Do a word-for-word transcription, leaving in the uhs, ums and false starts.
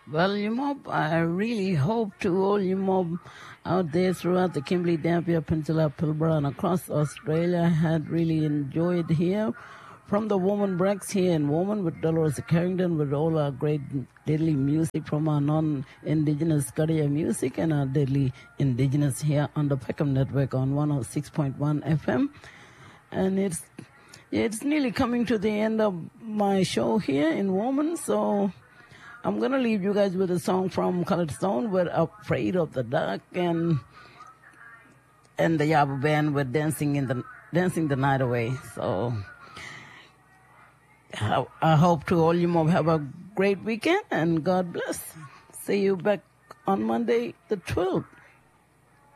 Well, you mob, I really hope to all you mob out there throughout the Kimberley, Dampier Peninsula, Pilbara, and across Australia had really enjoyed here. From the Woman Breaks here in Woman with Dolores Carrington with all our great deadly music from our non-Indigenous Scotia music and our deadly Indigenous here on the Peckham Network on one oh six point one F M. And it's it's nearly coming to the end of my show here in Woman, so I'm going to leave you guys with a song from Colored Stone with Afraid of the Dark and and the Yabu Band with Dancing in the Dancing the Night Away. So I, I hope to all you more have a great weekend and God bless. See you back on Monday the twelfth.